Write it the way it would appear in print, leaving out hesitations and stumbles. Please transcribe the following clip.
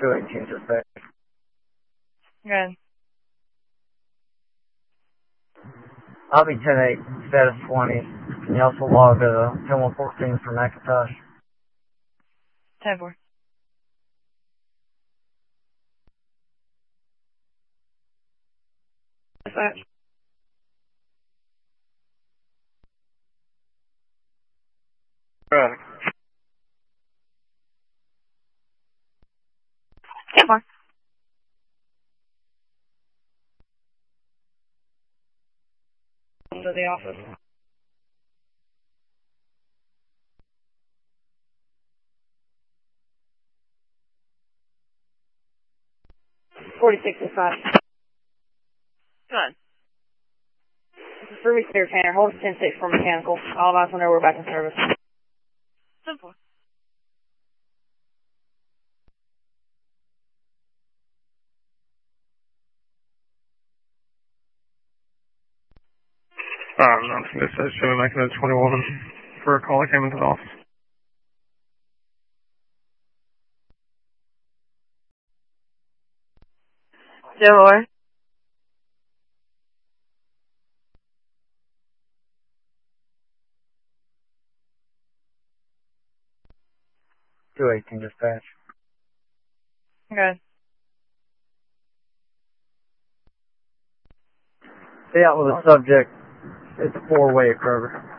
218 dispatch. Good. I'll be 10-8, status 20. Can you also log 10-114 for McIntosh? 10-4. Dispatch. Right. 10-4. To the office. $46.05. Good. This is Ruby Clear Tanner. Hold 10-6 for mechanical. All eyes whenever we're back in service. 10-4. I'm from dispatch, showing making a 21 for a call that came into the office. Sure. .218 dispatch. Good. Stay out with the subject. It's a 4-way at Kroger.